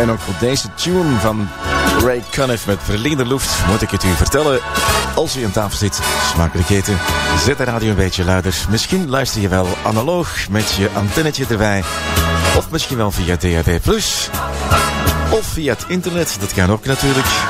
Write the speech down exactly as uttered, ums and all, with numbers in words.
En ook op deze tune van Ray Conniff met Verlinder Luft moet ik het u vertellen. Als u aan tafel zit, smakelijk eten, zet de radio een beetje luider. Misschien luister je wel analoog met je antennetje erbij. Of misschien wel via D A B plus. Of via het internet, dat kan ook natuurlijk.